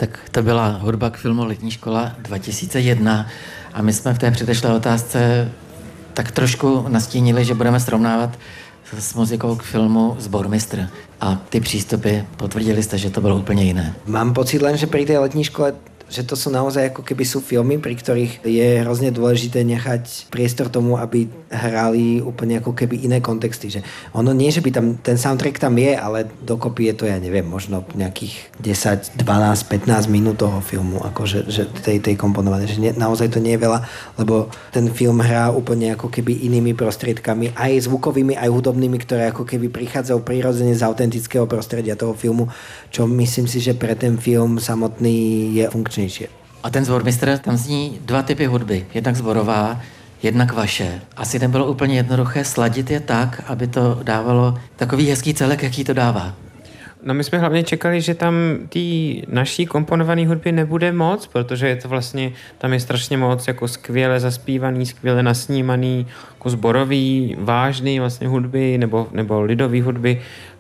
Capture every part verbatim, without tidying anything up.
tak to byla hudba k filmu Letní škola dva tisíce jedna a my jsme v té předešlé otázce tak trošku nastínili, že budeme srovnávat s muzikou k filmu Zbormistr. A ty přístupy potvrdili jste, že to bylo úplně jiné. Mám pocit len, že pri tej Letní škole že to sú naozaj ako keby sú filmy, pri ktorých je hrozne dôležité nechať priestor tomu, aby hrali úplne ako keby iné kontexty. Že ono nie, že by tam, ten soundtrack tam je, ale dokopy je to, ja neviem, možno nejakých desať, dvanásť, pätnásť minút toho filmu, akože že tej, tej komponované. Že nie, naozaj to nie je veľa, lebo ten film hrá úplne ako keby inými prostriedkami, aj zvukovými, aj hudobnými, ktoré ako keby prichádzajú prirodzene z autentického prostredia toho filmu, čo myslím si, že pre ten film samotný je funkčný. A ten Zbormistr, tam zní dva typy hudby. Jednak zborová, jednak vaše. Asi nebylo úplně jednoduché sladit je tak, aby to dávalo takový hezký celek, jaký to dává. No my jsme hlavně čekali, že tam té naší komponované hudby nebude moc, protože je to vlastně, tam je strašně moc jako skvěle zaspívaný, skvěle nasnímaný, jako zborový, vážný vlastně hudby nebo, nebo lidový hudby.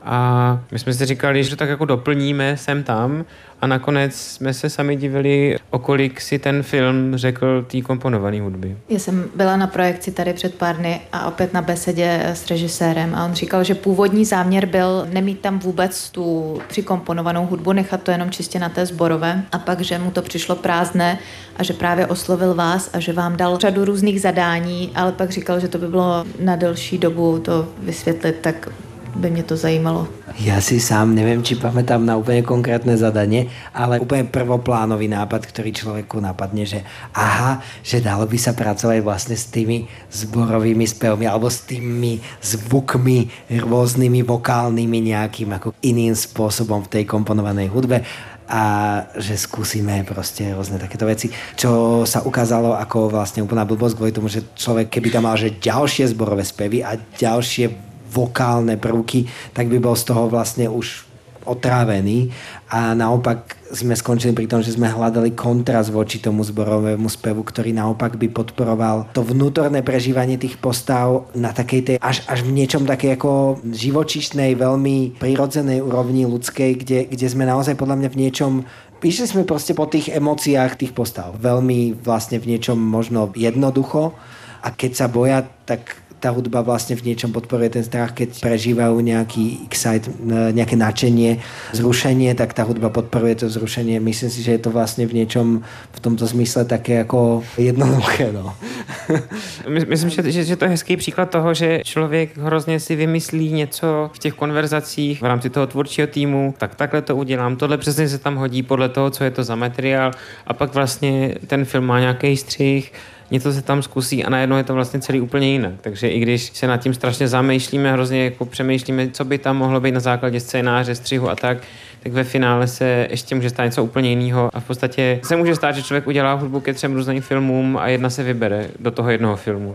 A my jsme si říkali, že to tak jako doplníme sem tam a nakonec jsme se sami divili, o kolik si ten film řekl té komponované hudby. Já jsem byla na projekci tady před pár dny a opět na besedě s režisérem a on říkal, že původní záměr byl nemít tam vůbec tu přikomponovanou hudbu, nechat to jenom čistě na té sborové a pak, že mu to přišlo prázdné a že právě oslovil vás a že vám dal řadu různých zadání, ale pak říkal, že to by bylo na delší dobu to vysvětlit, tak by mě to zajímalo. Ja si sám neviem, či pamätám na úplne konkrétne zadanie, ale úplne prvoplánový nápad, ktorý človeku napadne, že aha, že dalo by sa pracovať vlastne s tými zborovými spevmi alebo s tými zvukmi rôznymi vokálnymi nejakým ako iným spôsobom v tej komponovanej hudbe a že skúsime proste rôzne takéto veci, čo sa ukázalo ako vlastne úplná blbosť kvôli tomu, že človek keby tam mal že ďalšie zborové spevy a ďalšie vokálne prvky, tak by bol z toho vlastne už otrávený a naopak sme skončili pri tom, že sme hľadali kontrast voči tomu zborovému spevu, ktorý naopak by podporoval to vnútorné prežívanie tých postav na takej tej až, až v niečom takej ako živočíšnej, veľmi prirodzenej úrovni ľudskej, kde, kde sme naozaj podľa mňa v niečom píšli sme proste po tých emóciách tých postav. Veľmi vlastne v niečom možno jednoducho a keď sa boja, tak tá hudba vlastne v niečom podporuje ten strach, keď prežívajú nejaký excite, nejaké nadšenie, zrušenie, tak tá hudba podporuje to zrušenie. Myslím si, že je to vlastne v niečom v tomto zmysle také jako jednoduché. No. Myslím, že, že, že to je hezký příklad toho, že člověk hrozně si vymyslí něco v těch konverzacích v rámci toho tvůrčího týmu, tak takhle to udělám, tohle přesně se tam hodí podle toho, co je to za materiál a pak vlastně ten film má nějaký střih, něco se tam zkusí a najednou je to vlastně celý úplně jinak. Takže i když se nad tím strašně zamýšlíme, hrozně jako přemýšlíme, co by tam mohlo být na základě scénáře, střihu a tak, tak ve finále se ještě může stát něco úplně jiného a v podstatě se může stát, že člověk udělá hudbu ke třem různým filmům a jedna se vybere do toho jednoho filmu.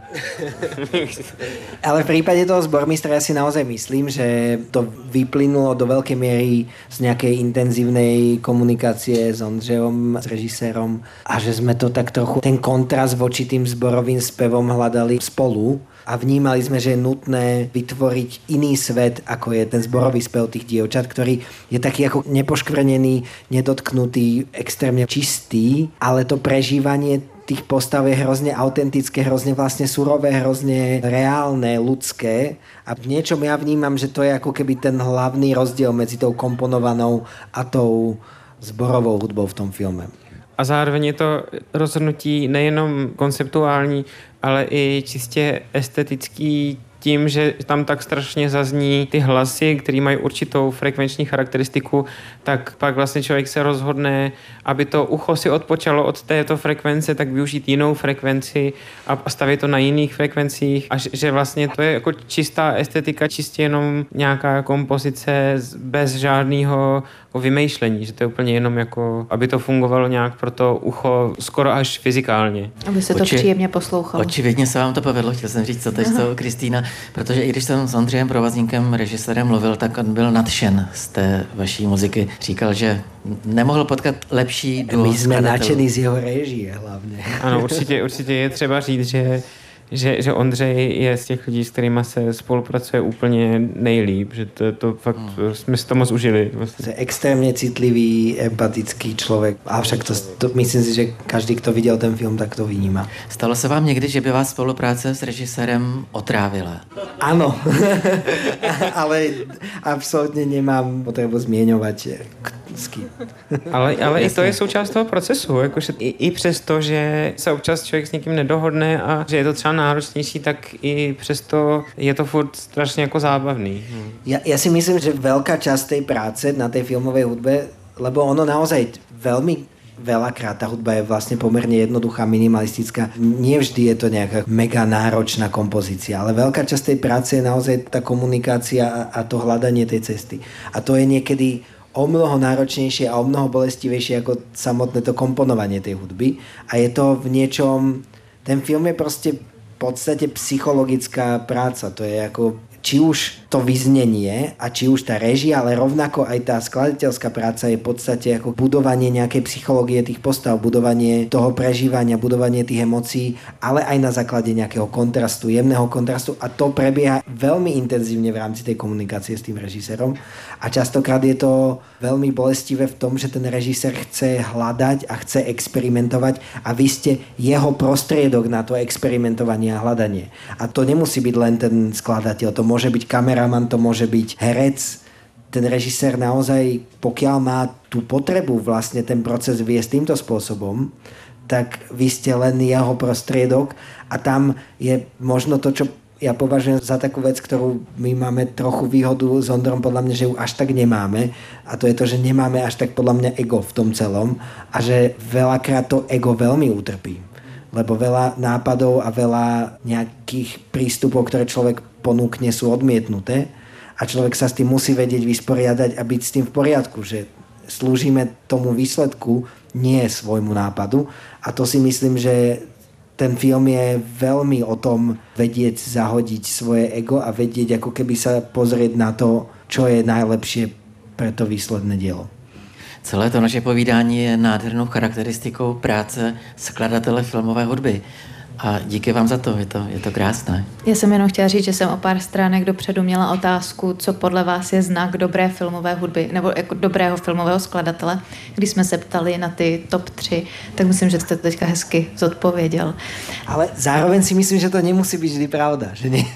Ale v prípade toho Zbormistra ja si naozaj myslím, že to vyplynulo do veľkej miery z nejakej intenzívnej komunikácie s Ondřejom, s režisérom a že sme to tak trochu, ten kontrast voči tým zborovým spevom hľadali spolu a vnímali sme, že je nutné vytvoriť iný svet, ako je ten zborový spev tých dievčat, ktorý je taký ako nepoškvrnený, nedotknutý, extrémne čistý, ale to prežívanie tých postav je hrozne autentické, hrozne vlastne surové, hrozne reálne, ľudské a v niečom ja vnímam, že to je ako keby ten hlavný rozdiel medzi tou komponovanou a tou zborovou hudbou v tom filme. A zároveň je to rozhodnutí nejenom konceptuální, ale i čistě estetický tím, že tam tak strašně zazní ty hlasy, které mají určitou frekvenční charakteristiku, tak pak vlastně člověk se rozhodne, aby to ucho si odpočalo od této frekvence, tak využít jinou frekvenci a stavit to na jiných frekvencích. A že vlastně to je jako čistá estetika, čistě jenom nějaká kompozice bez žádného vymýšlení, že to je úplně jenom jako, aby to fungovalo nějak pro to ucho skoro až fyzikálně. Aby se to Oči, příjemně poslouchalo. Očividně se vám to povedlo, chtěl jsem říct, co to je to, Kristýna, protože i když jsem s Ondřejem Provazníkem, režisérem, mluvil, tak on byl nadšen z té vaší muziky. Říkal, že nemohl potkat lepší duo. My jsme nadšení z jeho režie hlavně. Ano, určitě, určitě je třeba říct, že že, že Ondřej je z těch lidí, s kterými se spolupracuje úplně nejlíp, že to, to fakt hmm. jsme si to moc užili. Vlastně. Extrémně citlivý, empatický člověk, avšak to, to myslím si, že každý, kdo viděl ten film, tak to vnímá. Stalo se vám někdy, že by vás spolupráce s režisérem otrávila? Ano, ale absolutně nemám potřebu změňovat s kým. Ale, ale i to je součást toho procesu, jakože i, i přesto, že se občas člověk s někým nedohodne a že je to třeba náročnější, tak i přesto je to furt strašně jako zábavný. Hmm. Ja, ja si myslím, že veľká časť tej práce na tej filmovej hudbe, lebo ono naozaj veľmi veľakrát tá hudba je vlastne pomerne jednoduchá, minimalistická. Nie vždy je to nejaká mega náročná kompozícia, ale veľká časť tej práce je naozaj tá komunikácia a, a to hľadanie tej cesty. A to je niekedy o mnoho náročnejšie a o mnoho bolestivejšie ako samotné to komponovanie tej hudby. A je to v niečom... Ten film je proste v podstate psychologická práca. To je ako... Či už to vyznenie a či už tá režia, ale rovnako aj tá skladateľská práca je v podstate ako budovanie nejakej psychológie tých postav, budovanie toho prežívania, budovanie tých emócií, ale aj na základe nejakého kontrastu, jemného kontrastu a to prebieha veľmi intenzívne v rámci tej komunikácie s tým režisérom a častokrát je to veľmi bolestivé v tom, že ten režisér chce hľadať a chce experimentovať a vy ste jeho prostriedok na to experimentovanie a hľadanie. A to nemusí byť len ten skladateľ, to môže byť kameraman, to môže byť herec. Ten režisér naozaj, pokiaľ má tú potrebu vlastne ten proces viesť týmto spôsobom, tak vy ste len jeho prostriedok a tam je možno to, čo ja považujem za takú vec, ktorú my máme trochu výhodu s Ondrom, podľa mňa, že ju až tak nemáme a to je to, že nemáme až tak podľa mňa ego v tom celom a že veľakrát to ego veľmi utrpí. Lebo veľa nápadov a veľa nejakých prístupov, ktoré človek ponúkne, sú odmietnuté a človek sa s tým musí vedieť vysporiadať a byť s tým v poriadku, že slúžime tomu výsledku, nie svojmu nápadu a to si myslím, že ten film je veľmi o tom vedieť zahodiť svoje ego a vedieť ako keby sa pozrieť na to, čo je najlepšie pre to výsledné dielo. Celé to naše povídání je nádhernou charakteristikou práce skladatele filmové hudby. A díky vám za to, je to, je to krásné. Já jsem jenom chtěla říct, že jsem o pár stránek dopředu měla otázku, co podle vás je znak dobré filmové hudby, nebo jako dobrého filmového skladatele. Když jsme se ptali na ty top tři, tak myslím, že jste to teďka hezky zodpověděl. Ale zároveň si myslím, že to nemusí být vždy pravda. Že, nie?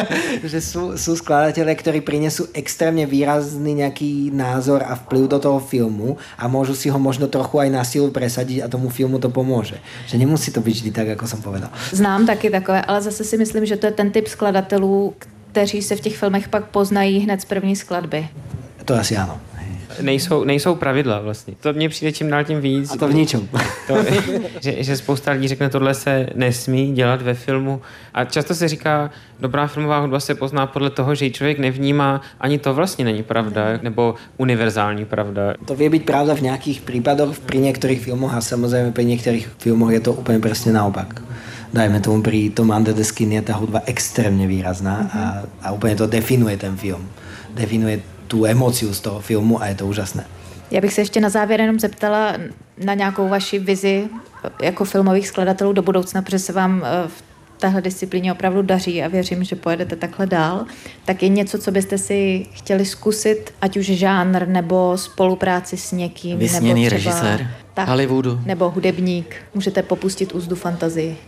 Že sú, sú skladatelé, ktorí prinesú extrémne výrazný nejaký názor a vplyv do toho filmu a môžu si ho možno trochu aj na silu presadiť a tomu filmu to pomôže. Že nemusí to byť vždy tak, ako som povedal. Znám taky takové, ale zase si myslím, že to je ten typ skladatelů, kteří se v těch filmech pak poznají hned z první skladby. To asi ano. Nejsou, nejsou pravidla vlastně. To mně přijde čím dál tím víc. A to v ničem. To, že, že spousta lidí řekne, tohle se nesmí dělat ve filmu. A často se říká, dobrá filmová hudba se pozná podle toho, že ji člověk nevnímá. Ani to vlastně není pravda, nebo univerzální pravda. To vie byť pravda v nejakých prípadoch, pri niektorých filmoch a samozrejme pri niektorých filmoch je to úplne presne naopak. Dajme tomu, pri tom Under the Skin je tá hudba extrémne výrazná a, a úplne to definuje ten film. Definuje tu emóciu z toho filmu a je to úžasné. Já bych se ještě na závěr jenom zeptala na nějakou vaši vizi jako filmových skladatelů do budoucna, protože se vám v téhle disciplíně opravdu daří a věřím, že pojedete takhle dál. Tak je něco, co byste si chtěli zkusit, ať už žánr nebo spolupráci s někým. Vysněný nebo třeba režisér Hollywoodu. Nebo hudebník. Můžete popustit úzdu fantazii.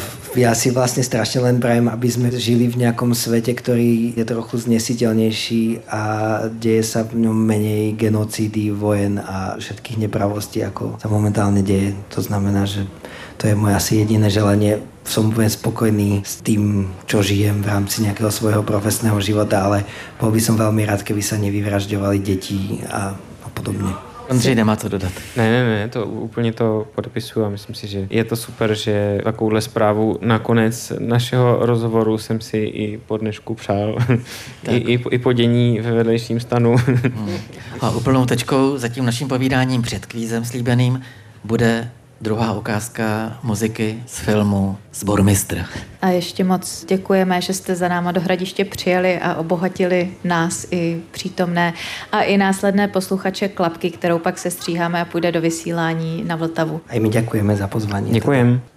Ja si vlastne strašne len prajem, aby sme žili v nejakom svete, ktorý je trochu znesiteľnejší a deje sa v ňom menej genocídy, vojen a všetkých nepravostí, ako sa momentálne deje. To znamená, že to je moje asi jediné želanie. Som úplne spokojný s tým, čo žijem v rámci nejakého svojho profesného života, ale bol by som veľmi rád, keby sa nevyvražďovali deti a, a podobne. Ondřej nemá co dodat. Ne, ne, ne, to úplně to podepisuju a myslím si, že je to super, že takovouhle zprávu nakonec našeho rozhovoru jsem si i po dnešku přál. I, i, I po dění ve vedlejším stanu. Hmm. A úplnou tečkou za tím naším povídáním před kvízem slíbeným bude druhá ukázka muziky z filmu Sbormistr. A ještě moc děkujeme, že jste za náma do Hradiště přijeli a obohatili nás i přítomné a i následné posluchače Klapky, kterou pak sestříháme a půjde do vysílání na Vltavu. A my děkujeme za pozvání. Děkujeme.